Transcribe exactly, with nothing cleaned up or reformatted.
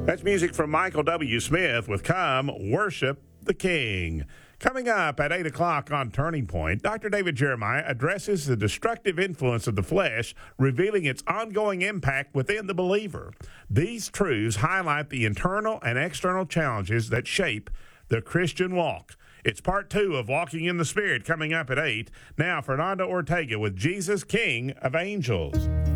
That's music from Michael W. Smith with Come Worship the King. Coming up at eight o'clock on Turning Point, Doctor David Jeremiah addresses the destructive influence of the flesh, revealing its ongoing impact within the believer. These truths highlight the internal and external challenges that shape the Christian walk. It's part two of Walking in the Spirit coming up at eight. Now, Fernando Ortega with Jesus, King of Angels.